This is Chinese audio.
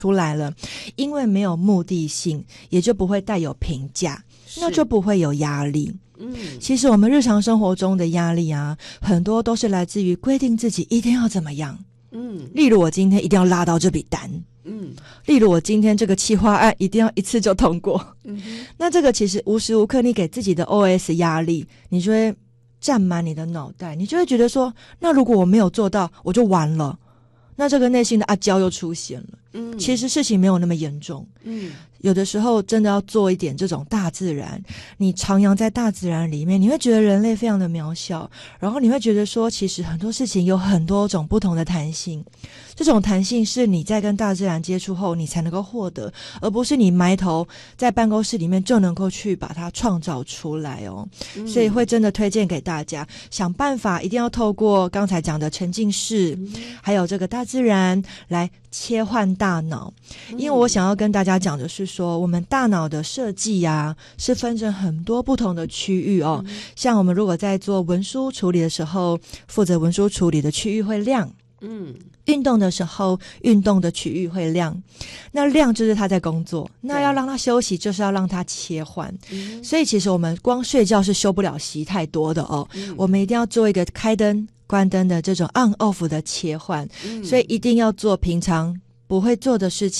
出来了，因为没有目的性，也就不会带有评价，那就不会有压力。其实我们日常生活中的压力啊，很多都是来自于规定自己一定要怎么样。例如我今天一定要拉到这笔单，例如我今天这个企划案一定要一次就通过。那这个其实无时无刻你给自己的 OS 压力，你就会占满你的脑袋，你就会觉得说，那如果我没有做到我就完了，那这个内心的阿娇又出现了。其实事情没有那么严重。有的时候真的要做一点这种大自然，你徜徉在大自然里面，你会觉得人类非常的渺小，然后你会觉得说其实很多事情有很多种不同的弹性，这种弹性是你在跟大自然接触后你才能够获得，而不是你埋头在办公室里面就能够去把它创造出来哦。所以会真的推荐给大家，想办法一定要透过刚才讲的沉浸式还有这个大自然来切换大脑。因为我想要跟大家讲的是说，我们大脑的设计啊是分成很多不同的区域哦。像我们如果在做文书处理的时候，负责文书处理的区域会亮，运动的时候运动的区域会亮，那亮就是他在工作，那要让他休息就是要让他切换。所以其实我们光睡觉是休不了息太多的哦。我们一定要做一个开灯关灯的这种 on off 的切换，所以一定要做平常不会做的事情。